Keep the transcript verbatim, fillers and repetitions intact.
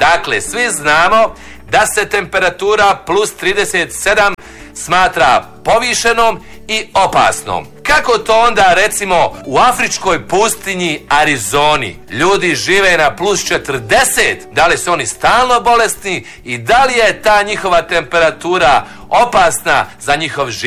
Dakle, svi znamo da se temperatura plus trideset sedam smatra povišenom i opasnom. Kako to onda, recimo, u afričkoj pustinji Arizoni ljudi žive na plus četrdeset? Da li su oni stalno bolesni i da li je ta njihova temperatura opasna za njihov život?